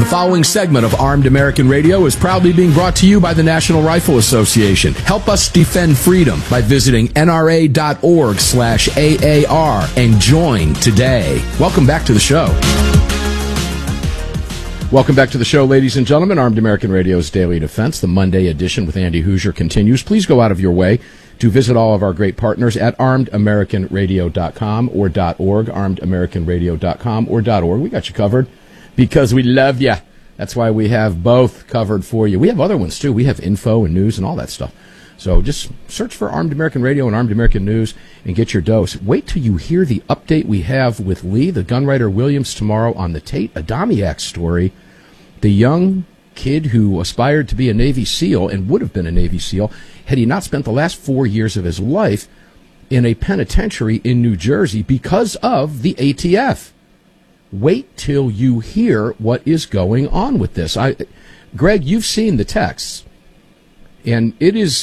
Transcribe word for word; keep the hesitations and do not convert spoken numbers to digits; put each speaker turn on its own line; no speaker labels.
The following segment of Armed American Radio is proudly being brought to you by the National Rifle Association. Help us defend freedom by visiting nra.org slash AAR and join today. Welcome back to the show. Welcome back to the show, ladies and gentlemen. Armed American Radio's Daily Defense, the Monday edition with Andy Hoosier continues. Please go out of your way to visit all of our great partners at armed american radio dot com or .org, armed american radio dot com or .org. We got you covered because we love you. That's why we have both covered for you. We have other ones, too. We have info and news and all that stuff. So just search for Armed American Radio and Armed American News and get your dose. Wait till you hear the update we have with Lee, the gunwriter Williams, tomorrow on the Tate Adamiak story. The young kid who aspired to be a Navy SEAL and would have been a Navy SEAL had he not spent the last four years of his life in a penitentiary in New Jersey because of the A T F. Wait till you hear what is going on with this. I, Greg, you've seen the texts, and it is